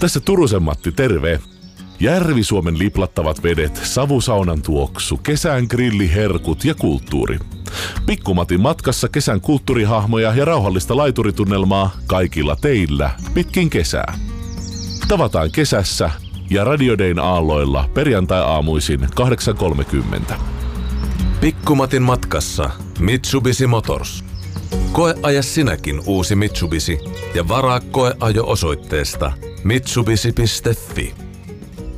Tässä Turusen Matti, terve! Järvi-Suomen liplattavat vedet, savusaunan tuoksu, kesän grilliherkut ja kulttuuri. Pikku-Matin matkassa kesän kulttuurihahmoja ja rauhallista laituritunnelmaa kaikilla teillä pitkin kesää. Tavataan kesässä ja Radio Dayn aalloilla perjantai-aamuisin 8.30. Pikku-Matin matkassa Mitsubishi Motors. Koeaja sinäkin uusi Mitsubishi ja varaa koeajo osoitteesta mitsubishi.fi.